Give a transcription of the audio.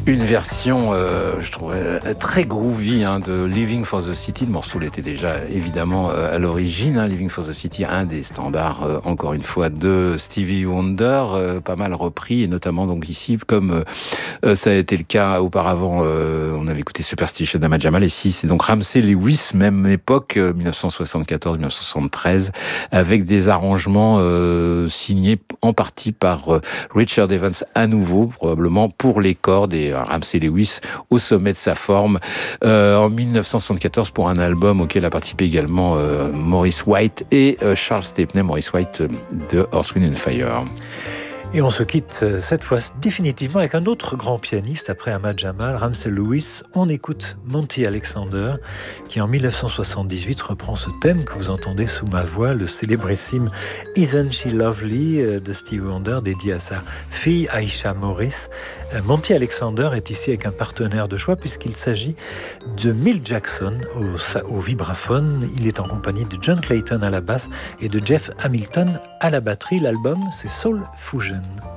Une version, je trouvais, très groovy de Living for the City. Le morceau l'était déjà évidemment à l'origine. Living for the City, un des standards, encore une fois, de Stevie Wonder, pas mal repris, et notamment donc ici, comme ça a été le cas auparavant, on avait écouté Superstition d'Ahmad Jamal, et ici c'est donc Ramsey Lewis, même époque, 1974-1973, avec des arrangements signés en partie par Richard Evans à nouveau, probablement pour les cordes, et Ramsey Lewis au sommet de sa forme en 1974 pour un album auquel a participé également Maurice White et Charles Stepney, Maurice White de Earth, Wind and Fire. Et on se quitte cette fois définitivement avec un autre grand pianiste après Ahmad Jamal, Ramsey Lewis. On écoute Monty Alexander qui en 1978 reprend ce thème que vous entendez sous ma voix, le célébrissime Isn't She Lovely de Stevie Wonder, dédié à sa fille Aisha Morris. Monty Alexander est ici avec un partenaire de choix puisqu'il s'agit de Milt Jackson au vibraphone. Il est en compagnie de John Clayton à la basse et de Jeff Hamilton à la batterie. L'album, c'est Soul Fusion.